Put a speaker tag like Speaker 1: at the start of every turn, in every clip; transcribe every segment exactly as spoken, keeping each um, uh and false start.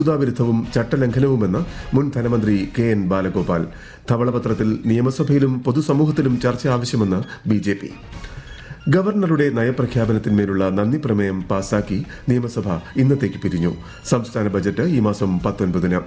Speaker 1: വിരുദ്ധവും ചട്ടലംഘനവുമെന്ന് മുൻ ധനമന്ത്രി K N Balagopal. ധവളപത്രത്തിൽ നിയമസഭയിലും പൊതുസമൂഹത്തിലും ചർച്ച ആവശ്യമെന്ന് ബി ജെ പി. ഗവർണറുടെ നയപ്രഖ്യാപനത്തിന്മേലുള്ള നന്ദി പ്രമേയം പാസാക്കി നിയമസഭ ഇന്നത്തേക്ക് പിരിഞ്ഞു. സംസ്ഥാന ബജറ്റ് ഈ മാസം പത്തൊൻപതിന്.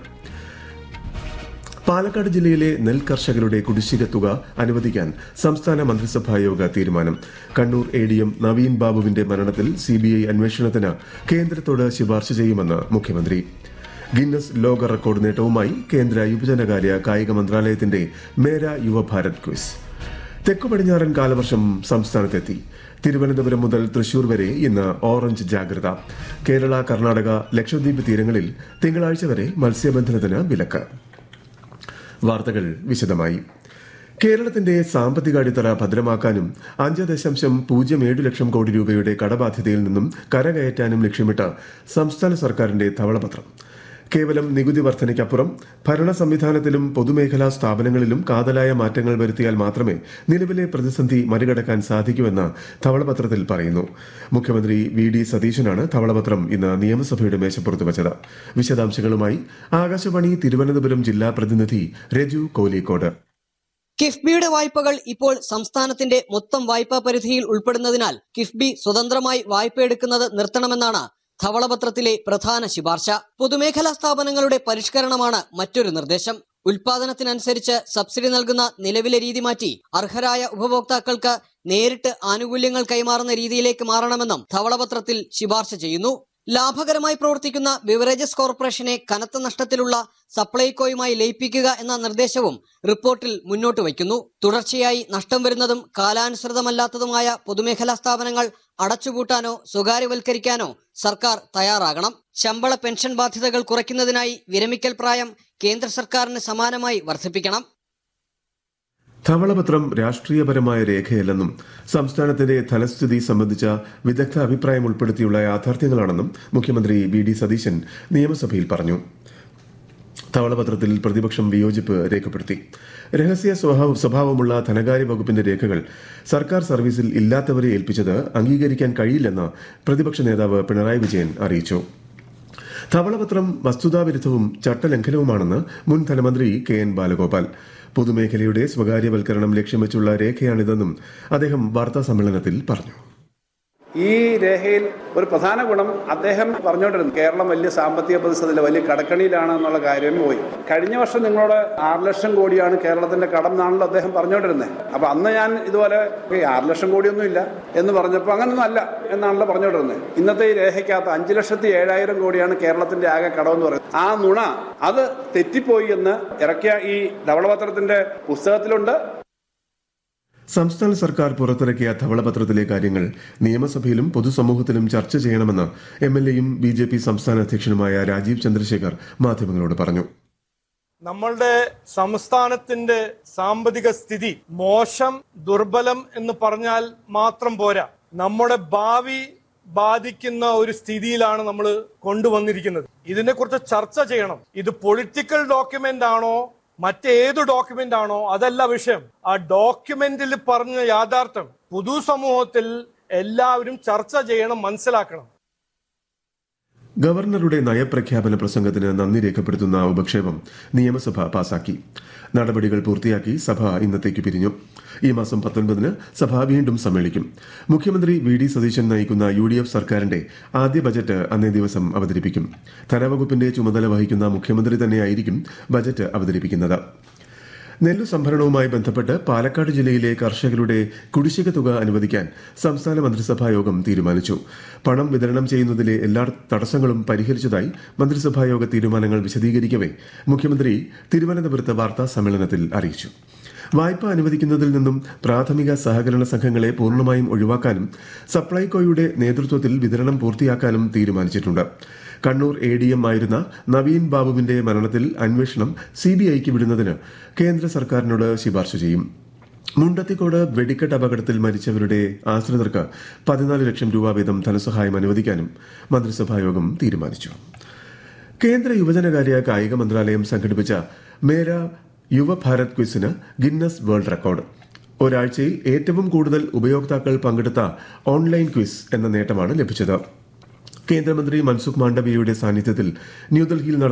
Speaker 1: പാലക്കാട് ജില്ലയിലെ നെൽ കർഷകരുടെ കുടിശ്ശിക തുക അനുവദിക്കാൻ സംസ്ഥാന മന്ത്രിസഭായോഗ തീരുമാനം. Kannur A D M Naveen ബാബുവിന്റെ മരണത്തിൽ സിബിഐ അന്വേഷണത്തിന് കേന്ദ്രത്തോട് ശുപാർശ ചെയ്യുമെന്ന് മുഖ്യമന്ത്രി. ഗിന്നസ് ലോക റെക്കോർഡ് നേട്ടവുമായി കേന്ദ്ര യുവജനകാര്യ കായിക മന്ത്രാലയത്തിന്റെ മേര യുവഭാരത് ക്വിസ്. തെക്കു പടിഞ്ഞാറൻ കാലവർഷം സംസ്ഥാനത്തെത്തി. തിരുവനന്തപുരം മുതൽ തൃശൂർ വരെ ഇന്ന് ഓറഞ്ച് ജാഗ്രത. കേരള, കർണാടക, ലക്ഷദ്വീപ് തീരങ്ങളിൽ തിങ്കളാഴ്ച വരെ മത്സ്യബന്ധനത്തിന് വിലക്ക്. വാർത്തകൾ വിശദമായി. കേരളത്തിന്റെ സാമ്പത്തിക അടിത്തറ ഭദ്രമാക്കാനും അഞ്ച് ദശാംശം പൂജ്യം ഏഴ് ലക്ഷം കോടി രൂപയുടെ കടബാധ്യതയിൽ നിന്നും കരകയറ്റാനും ലക്ഷ്യമിട്ട് സംസ്ഥാന സർക്കാരിന്റെ ധവളപത്രം. കേവലം നികുതി വർധനയ്ക്കപ്പുറം ഭരണ സംവിധാനത്തിലും പൊതുമേഖലാ സ്ഥാപനങ്ങളിലും കാതലായ മാറ്റങ്ങൾ വരുത്തിയാൽ മാത്രമേ നിലവിലെ പ്രതിസന്ധി മറികടക്കാൻ സാധിക്കൂവെന്ന് ധവളപത്രത്തിൽ പറയുന്നു. മുഖ്യമന്ത്രി വി ഡി സതീശനാണ് ധവളപത്രം ഇന്ന് നിയമസഭയുടെ മേശപ്പുറത്ത് വച്ചത്. വിശദാംശങ്ങളുമായി ആകാശവാണി തിരുവനന്തപുരം ജില്ലാ പ്രതിനിധി രജു കോലിക്കോട്.
Speaker 2: കിഫ്ബിയുടെ വായ്പകൾ ഇപ്പോൾ സംസ്ഥാനത്തിന്റെ മൊത്തം വായ്പാ പരിധിയിൽ ഉൾപ്പെടുന്നതിനാൽ കിഫ്ബി സ്വതന്ത്രമായി വായ്പ എടുക്കുന്നത് നിർത്തണമെന്നാണ് ധവളപത്രത്തിലെ പ്രധാന ശുപാർശ. പൊതുമേഖലാ സ്ഥാപനങ്ങളുടെ പരിഷ്കരണമാണ് മറ്റൊരു നിർദ്ദേശം. ഉൽപാദനത്തിനനുസരിച്ച് സബ്സിഡി നൽകുന്ന നിലവിലെ രീതി മാറ്റി അർഹരായ ഉപഭോക്താക്കൾക്ക് നേരിട്ട് ആനുകൂല്യങ്ങൾ കൈമാറുന്ന രീതിയിലേക്ക് മാറണമെന്നും ധവളപത്രത്തിൽ ശുപാർശ ചെയ്യുന്നു. ലാഭകരമായി പ്രവർത്തിക്കുന്ന ബിവറേജസ് കോർപ്പറേഷനെ കനത്ത നഷ്ടത്തിലുള്ള സപ്ലൈകോയുമായി ലയിപ്പിക്കുക എന്ന നിർദ്ദേശവും റിപ്പോർട്ടിൽ മുന്നോട്ട് വയ്ക്കുന്നു. തുടർച്ചയായി നഷ്ടം വരുന്നതും കാലാനുസൃതമല്ലാത്തതുമായ പൊതുമേഖലാ സ്ഥാപനങ്ങൾ അടച്ചുപൂട്ടാനോ സ്വകാര്യവൽക്കരിക്കാനോ സർക്കാർ തയ്യാറാകണം. ശമ്പള പെൻഷൻ ബാധ്യതകൾ കുറയ്ക്കുന്നതിനായി വിരമിക്കൽ പ്രായം കേന്ദ്ര സർക്കാരിന് സമാനമായി വർദ്ധിപ്പിക്കണം.
Speaker 1: ധവളപത്രം രാഷ്ട്രീയപരമായ രേഖയല്ലെന്നും സംസ്ഥാനത്തിന്റെ ധനസ്ഥിതി സംബന്ധിച്ച വിദഗ്ധ അഭിപ്രായം ഉൾപ്പെടുത്തിയുള്ള യാഥാർത്ഥ്യങ്ങളാണെന്നും മുഖ്യമന്ത്രി വി ഡി സതീശൻ നിയമസഭയിൽ പറഞ്ഞു. ധവളപത്രത്തിൽ പ്രതിപക്ഷം വിയോജിപ്പ് രേഖപ്പെടുത്തി. രഹസ്യ സ്വഭാവമുള്ള ധനകാര്യ വകുപ്പിന്റെ രേഖകൾ സർക്കാർ സർവീസിൽ ഇല്ലാത്തവരെ ഏൽപ്പിച്ചത് അംഗീകരിക്കാൻ കഴിയില്ലെന്ന് പ്രതിപക്ഷ നേതാവ് പിണറായി വിജയൻ അറിയിച്ചു. ധവളപത്രം വസ്തുതാവിരുദ്ധവും ചട്ടലംഘനവുമാണെന്ന് മുൻ ധനമന്ത്രി കെ എൻ ബാലഗോപാൽ. പൊതുമേഖലയുടെ സ്വകാര്യവൽക്കരണം ലക്ഷ്യം വെച്ചുള്ള രേഖയാണിതെന്നും അദ്ദേഹം വാർത്താ സമ്മേളനത്തിൽ പറഞ്ഞു.
Speaker 3: ഈ രേഖയിൽ ഒരു പ്രധാന ഗുണം അദ്ദേഹം പറഞ്ഞുകൊണ്ടിരുന്നു, കേരളം വലിയ സാമ്പത്തിക പ്രതിസന്ധിയില്ല, വലിയ കടക്കണിയിലാണ് എന്നുള്ള കാര്യം പോയി. കഴിഞ്ഞ വർഷം നിങ്ങളോട് ആറ് ലക്ഷം കോടിയാണ് കേരളത്തിന്റെ കടം എന്നാണല്ലോ അദ്ദേഹം പറഞ്ഞുകൊണ്ടിരുന്നത്. അപ്പൊ അന്ന് ഞാൻ ഇതുപോലെ ആറ് ലക്ഷം കോടിയൊന്നും ഇല്ല എന്ന് പറഞ്ഞപ്പോൾ അങ്ങനൊന്നും അല്ല എന്നാണല്ലോ പറഞ്ഞുകൊണ്ടിരുന്നത്. ഇന്നത്തെ ഈ രേഖയ്ക്കകത്ത് അഞ്ചു ലക്ഷത്തി ഏഴായിരം കോടിയാണ് കേരളത്തിന്റെ ആകെ കടമെന്ന് പറയുന്നത്. ആ നുണ അത് തെറ്റിപ്പോയി എന്ന് ഇറക്കിയ ഈ ധവളപത്രത്തിന്റെ പുസ്തകത്തിലുണ്ട്.
Speaker 1: സംസ്ഥാന സർക്കാർ പുറത്തിറക്കിയ ധവളപത്രത്തിലെ കാര്യങ്ങൾ നിയമസഭയിലും പൊതുസമൂഹത്തിലും ചർച്ച ചെയ്യണമെന്ന് എം എൽ എയും ബി ജെ പി സംസ്ഥാന അധ്യക്ഷനുമായ രാജീവ് ചന്ദ്രശേഖർ മാധ്യമങ്ങളോട് പറഞ്ഞു.
Speaker 4: നമ്മളുടെ സംസ്ഥാനത്തിന്റെ സാമ്പത്തിക സ്ഥിതി മോശം, ദുർബലം എന്ന് പറഞ്ഞാൽ മാത്രം പോരാ. നമ്മുടെ ഭാവി ബാധിക്കുന്ന ഒരു സ്ഥിതിയിലാണ് നമ്മൾ കൊണ്ടുവന്നിരിക്കുന്നത്. ഇതിനെക്കുറിച്ച് ചർച്ച ചെയ്യണം. ഇത് പൊളിറ്റിക്കൽ ഡോക്യുമെന്റ് ആണോ മറ്റേതു ഡോക്യുമെന്റ് ആണോ അതല്ല വിഷയം. ആ ഡോക്യുമെന്റിൽ പറഞ്ഞ യാഥാർത്ഥ്യം പൊതുസമൂഹത്തിൽ എല്ലാവരും ചർച്ച ചെയ്യണം, മനസ്സിലാക്കണം.
Speaker 1: ഗവർണറുടെ നയപ്രഖ്യാപന പ്രസംഗത്തിന് നന്ദി രേഖപ്പെടുത്തുന്ന ഉപക്ഷേപം നിയമസഭ പാസാക്കി. നടപടികൾ പൂർത്തിയാക്കി സഭ ഇന്നത്തേക്ക് പിരിഞ്ഞു. ഈ മാസം പത്തൊൻപതിന് സഭ വീണ്ടും സമ്മേളിക്കും. മുഖ്യമന്ത്രി വി ഡി സതീശൻ നയിക്കുന്ന യു ഡി എഫ് സർക്കാരിന്റെ ആദ്യ ബജറ്റ് അന്നേ ദിവസം അവതരിപ്പിക്കും. ധനവകുപ്പിന്റെ ചുമതല വഹിക്കുന്ന മുഖ്യമന്ത്രി തന്നെയായിരിക്കും ബജറ്റ് അവതരിപ്പിക്കുന്നത്. നെല്ലു സംഭരണവുമായി ബന്ധപ്പെട്ട് പാലക്കാട് ജില്ലയിലെ കർഷകരുടെ കുടിശ്ശിക തുക അനുവദിക്കാൻ സംസ്ഥാന മന്ത്രിസഭാ യോഗം തീരുമാനിച്ചു. പണം വിതരണം ചെയ്യുന്നതിലെ എല്ലാ തടസ്സങ്ങളും പരിഹരിച്ചതായി മന്ത്രിസഭായോഗ തീരുമാനങ്ങൾ വിശദീകരിക്കവെ മുഖ്യമന്ത്രി തിരുവനന്തപുരത്ത് വാർത്താ സമ്മേളനത്തിൽ അറിയിച്ചു. വായ്പ അനുവദിക്കുന്നതിൽ നിന്നും പ്രാഥമിക സഹകരണ സംഘങ്ങളെ പൂർണ്ണമായും ഒഴിവാക്കാനും സപ്ലൈകോയുടെ നേതൃത്വത്തിൽ വിതരണം പൂർത്തിയാക്കാനും തീരുമാനിച്ചിട്ടുണ്ട്. കണ്ണൂർ എ ഡി എം ആയിരുന്ന നവീൻ ബാബുവിന്റെ മരണത്തിൽ അന്വേഷണം സി ബി ഐക്ക് വിടുന്നതിന് കേന്ദ്ര സർക്കാരിനോട് ശുപാർശ ചെയ്യും. മുണ്ടത്തിക്കോട് വെടിക്കെട്ട് അപകടത്തിൽ മരിച്ചവരുടെ ആശ്രിതർക്ക് പതിനാല് ലക്ഷം രൂപ വീതം ധനസഹായം അനുവദിക്കാനും മന്ത്രിസഭായോഗം തീരുമാനിച്ചു. കേന്ദ്ര യുവജനകാര്യ കായിക മന്ത്രാലയം സംഘടിപ്പിച്ച മേര യുവഭാരത് ക്വിസിന് ഗിന്നസ് വേൾഡ് റെക്കോർഡ്. ഒരാഴ്ചയിൽ ഏറ്റവും കൂടുതൽ ഉപയോക്താക്കൾ പങ്കെടുത്ത ഓൺലൈൻ ക്വിസ് എന്ന നേട്ടമാണ് ലഭിച്ചത്. കേന്ദ്രമന്ത്രി മൻസുഖ് മാണ്ഡവ്യയുടെ സാന്നിധ്യത്തിൽ ന്യൂഡൽഹിയിൽ